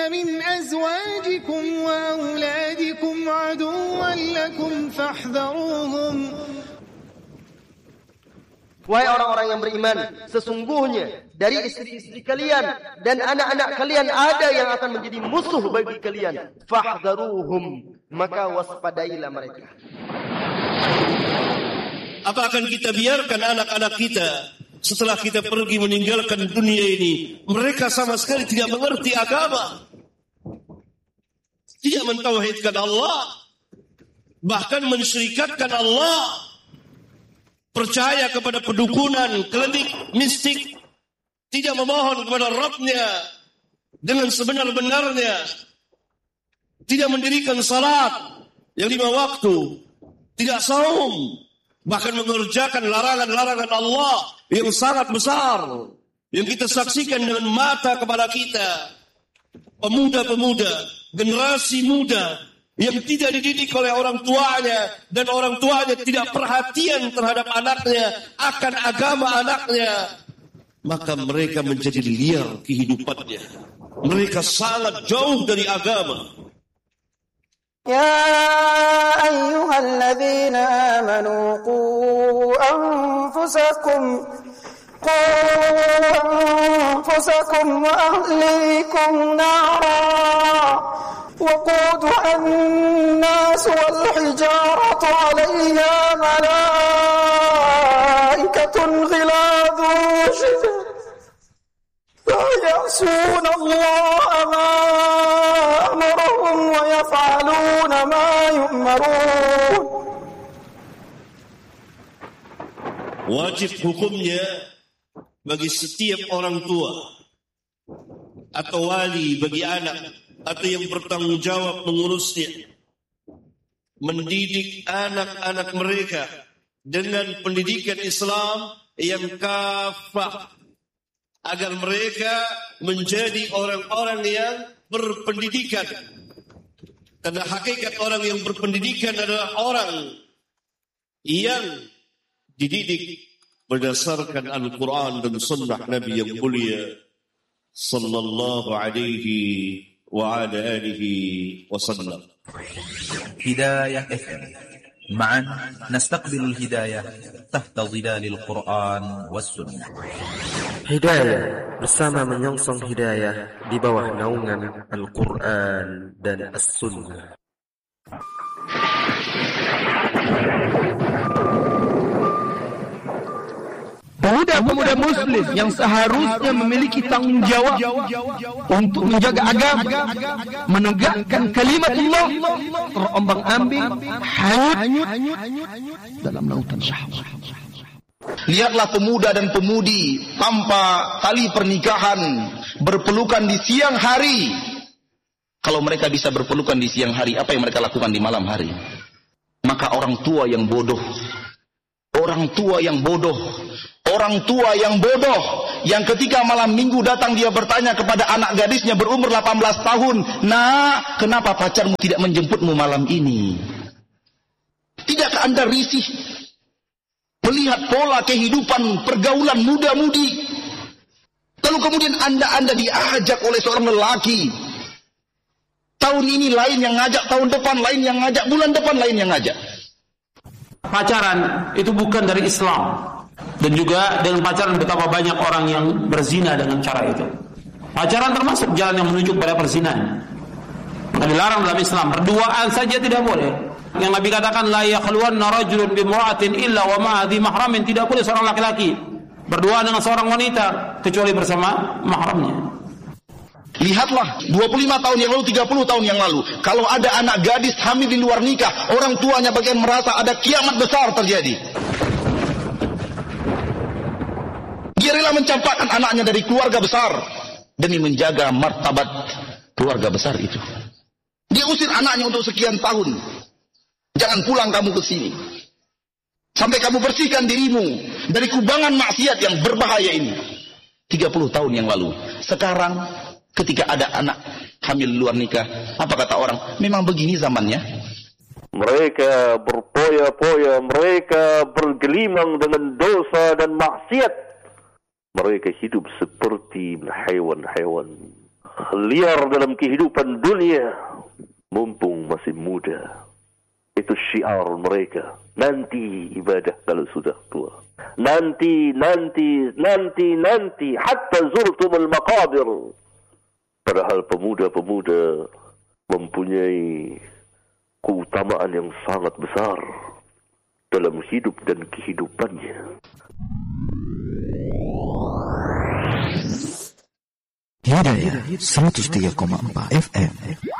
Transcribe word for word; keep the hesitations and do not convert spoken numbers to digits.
من أزواجكم وأولادكم عدوا لكم فاحذروهم. Wahai orang-orang yang beriman, sesungguhnya dari istri-istri kalian dan anak-anak kalian ada yang akan menjadi musuh bagi kalian. Fahdharuhum, maka waspadailah mereka. Apa akan kita biarkan anak-anak kita setelah kita pergi meninggalkan dunia ini, mereka sama sekali tidak mengerti agama, tidak mentauhidkan Allah, bahkan mensyirikatkan Allah, percaya kepada pedukunan, klinik, mistik, tidak memohon kepada Rabbnya dengan sebenar-benarnya, tidak mendirikan salat yang lima waktu, tidak saum, bahkan mengerjakan larangan-larangan Allah yang sangat besar, yang kita saksikan dengan mata kepala kita. Pemuda-pemuda, generasi muda yang tidak dididik oleh orang tuanya, dan orang tuanya tidak perhatian terhadap anaknya, akan agama anaknya, maka mereka menjadi liar kehidupannya. Mereka sangat jauh dari agama. يا أيها الذين آمنوا قوا أنفسكم قوا أنفسكم وأهليكم نارا وقودها الناس والحجارة عليها ملائكة غلاظ شداد لا يعصون الله ما أمرهم ويفعلون ما يؤمرون. Wajib hukumnya bagi setiap orang tua atau wali bagi anak atau yang bertanggung jawab mengurusnya, mendidik anak-anak mereka dengan pendidikan Islam yang kafah, agar mereka menjadi orang-orang yang berpendidikan. Karena hakikat orang yang berpendidikan adalah orang yang dididik berdasarkan Al-Quran dan Sunnah Nabi yang mulia sallallahu alaihi wa ala alihi wasallam. Hidayah F M. معا نستقبل الهداية تحت ظلال القرآن والسنة. Hidayah bersama menyongsong hidayah di bawah naungan Al-Quran dan As-Sunnah. Pemuda-pemuda muslim yang seharusnya memiliki tanggung jawab untuk menjaga agama, menegakkan kalimat Allah, terombang-ambing, hanyut dalam lautan syahwat. Lihatlah pemuda dan pemudi tanpa tali pernikahan berpelukan di siang hari. Kalau mereka bisa berpelukan di siang hari, apa yang mereka lakukan di malam hari? Maka orang tua yang bodoh, orang tua yang bodoh, orang tua yang bodoh, yang ketika malam minggu datang dia bertanya kepada anak gadisnya berumur delapan belas tahun, "Nak, kenapa pacarmu tidak menjemputmu malam ini?" Tidakkah Anda risih melihat pola kehidupan pergaulan muda-mudi? Lalu kemudian Anda-Anda diajak oleh seorang lelaki. Tahun ini lain yang ngajak, tahun depan lain yang ngajak, bulan depan lain yang ngajak. Pacaran itu bukan dari Islam. Dan juga dengan pacaran betapa banyak orang yang berzina dengan cara itu. Pacaran termasuk jalan yang menuju pada perzinahan. Maka dilarang dalam Islam. Berduaan saja tidak boleh. Yang Nabi katakan la yakhluwanna rajulun bimra'atin illa wa ma'a dhi mahramin, tidak boleh seorang laki-laki berduaan dengan seorang wanita kecuali bersama mahramnya. Lihatlah dua puluh lima tahun yang lalu, tiga puluh tahun yang lalu, kalau ada anak gadis hamil di luar nikah, orang tuanya bagian merasa ada kiamat besar terjadi. Dia rela mencampakkan anaknya dari keluarga besar demi menjaga martabat keluarga besar itu. Dia usir anaknya untuk sekian tahun. Jangan pulang kamu ke sini sampai kamu bersihkan dirimu dari kubangan maksiat yang berbahaya ini. tiga puluh tahun yang lalu. Sekarang ketika ada anak hamil luar nikah, apa kata orang? Memang begini zamannya. Mereka berpoya-poya, mereka bergelimang dengan dosa dan maksiat. Mereka hidup seperti hewan-hewan. liar dalam kehidupan dunia mumpung masih muda. Itu syiar mereka. Nanti ibadah kalau sudah tua. Nanti, nanti, nanti, nanti. Hatta zurtumul maqabir. Padahal pemuda-pemuda mempunyai keutamaan yang sangat besar dalam hidup dan kehidupannya. Hidayah seratus tiga koma empat F M.